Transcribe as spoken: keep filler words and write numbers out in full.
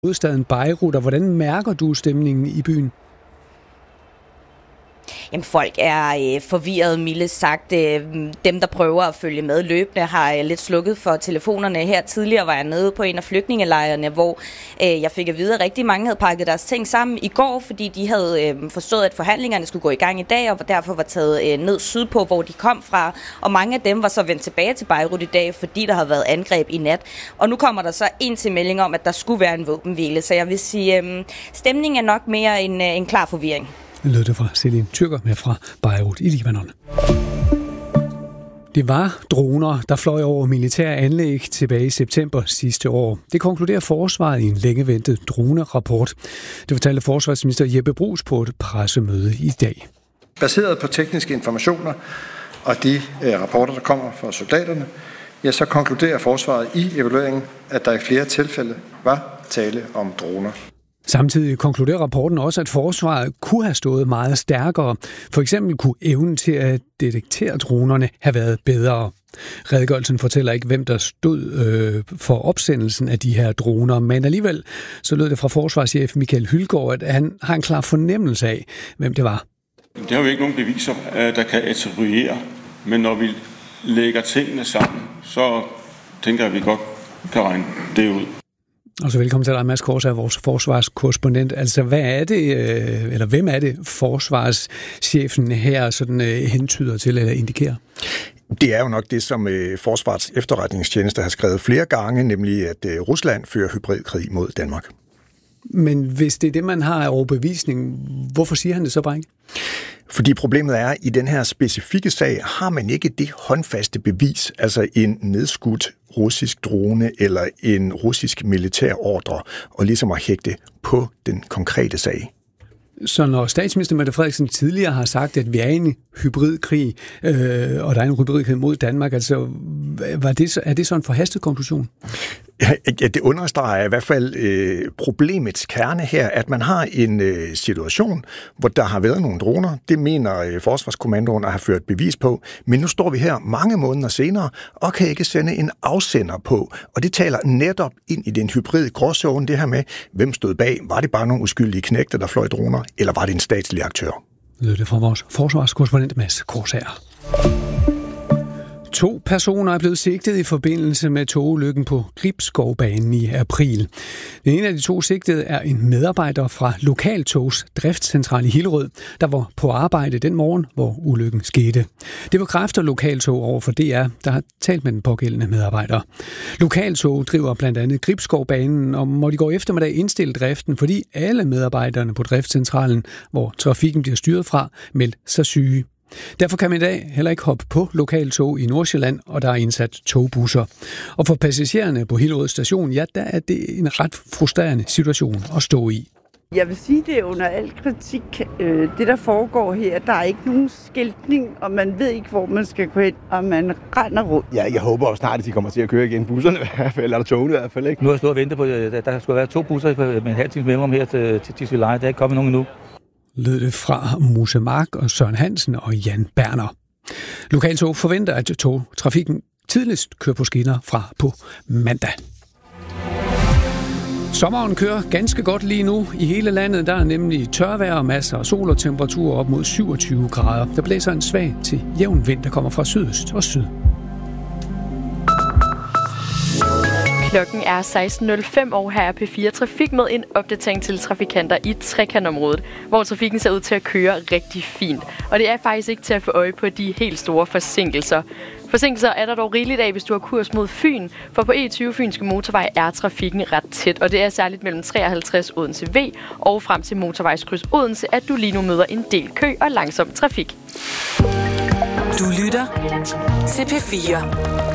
hovedstaden Beirut, og hvordan mærker du stemningen i byen? Jamen, folk er øh, forvirret, mildt sagt. Øh, dem, der prøver at følge med løbende, har øh, lidt slukket for telefonerne. Her tidligere var jeg nede på en af flygtningelejrene, hvor øh, jeg fik at vide, at rigtig mange havde pakket deres ting sammen i går, fordi de havde øh, forstået, at forhandlingerne skulle gå i gang i dag, og derfor var taget øh, ned sydpå, hvor de kom fra. Og mange af dem var så vendt tilbage til Beirut i dag, fordi der havde været angreb i nat. Og nu kommer der så en til melding om, at der skulle være en våbenhvile. Så jeg vil sige, øh, stemningen er nok mere en, øh, en klar forvirring. Lød det fra Celine Tyrker med fra Beirut i Libanon. Det var droner, der fløj over militære anlæg tilbage i september sidste år. Det konkluderer forsvaret i en længeventet dronerapport. Det fortalte forsvarsminister Jeppe Bruus på et pressemøde i dag. Baseret på tekniske informationer og de eh, rapporter, der kommer fra soldaterne, ja, så konkluderer forsvaret i evalueringen, at der i flere tilfælde var tale om droner. Samtidig konkluderer rapporten også, at forsvaret kunne have stået meget stærkere. For eksempel kunne evnen til at detektere dronerne have været bedre. Redegørelsen fortæller ikke, hvem der stod øh, for opsendelsen af de her droner, men alligevel så lød det fra forsvarschef Michael Hylgaard, at han har en klar fornemmelse af, hvem det var. Det har jo ikke nogen beviser, der kan attribuere, men når vi lægger tingene sammen, så tænker jeg, at vi godt kan regne det ud. Og så velkommen til dig, Mads Korsager, vores forsvarskorrespondent. Altså, hvad er det, eller hvem er det, forsvarschefen her sådan hentyder til eller indikerer? Det er jo nok det, som Forsvarets efterretningstjeneste har skrevet flere gange, nemlig at Rusland fører hybridkrig mod Danmark. Men hvis det er det, man har af overbevisning, hvorfor siger han det så bare ikke? Fordi problemet er, at i den her specifikke sag har man ikke det håndfaste bevis, altså en nedskudt russisk drone eller en russisk militær ordre, og ligesom at hægte på den konkrete sag. Så når statsminister Mette Frederiksen tidligere har sagt, at vi er i en hybridkrig, øh, og der er en hybridkrig mod Danmark, altså var det, er det så en forhastet konklusion? Ja, det understreger i hvert fald øh, problemets kerne her, at man har en øh, situation, hvor der har været nogle droner. Det mener øh, Forsvarskommandoen at have ført bevis på. Men nu står vi her mange måneder senere og kan ikke sende en afsender på. Og det taler netop ind i den hybride gråzone, det her med, hvem stod bag. Var det bare nogle uskyldige knægte, der fløj droner, eller var det en statslig aktør? Det er det fra vores forsvarskorrespondent Mads Korsager. To personer er blevet sigtet i forbindelse med togulykken på Gribskovbanen i april. Den ene af de to sigtede er en medarbejder fra Lokaltogs driftscentral i Hillerød, der var på arbejde den morgen, hvor ulykken skete. Det bekræfter Lokaltog over for D R, der har talt med den pågældende medarbejder. Lokaltog driver blandt andet Gribskovbanen, og må de gå eftermiddag indstille driften, fordi alle medarbejderne på driftscentralen, hvor trafikken bliver styret fra, meldte sig syge. Derfor kan man i dag heller ikke hoppe på Lokaltog i Nordsjælland, og der er indsat togbusser. Og for passagererne på Hillerød station, ja, der er det en ret frustrerende situation at stå i. Jeg vil sige, det er under al kritik. Det, der foregår her, der er ikke nogen skiltning, og man ved ikke, hvor man skal gå hen, og man render rundt. Ja, jeg håber også snart, at de kommer til at køre igen. Busserne i hvert fald, eller togene i hvert fald, ikke? Nu har jeg stået og ventet på, at der skulle være to busser med en halv times mellemrum her til Tisvildeleje. Der er ikke kommet nogen endnu. Lød det fra Musse Mark og Søren Hansen og Jan Berner. Lokaltog forventer, at togtrafikken tidligst kører på skinner fra på mandag. Sommeren kører ganske godt lige nu i hele landet. Der er nemlig tørvejr og masser af sol og temperaturer op mod syvogtyve grader. Der blæser en svag til jævn vind, der kommer fra sydøst og syd. Klokken er seksten nul fem, og her er P fire Trafik med en opdatering til trafikanter i trekantområdet, hvor trafikken ser ud til at køre rigtig fint. Og det er faktisk ikke til at få øje på de helt store forsinkelser. Forsinkelser er der dog rigeligt af, hvis du har kurs mod Fyn, for på E tyve Fynske Motorvej er trafikken ret tæt, og det er særligt mellem treoghalvtreds Odense V og frem til motorvejskryds Odense, at du lige nu møder en del kø og langsom trafik. Du lytter til P fire.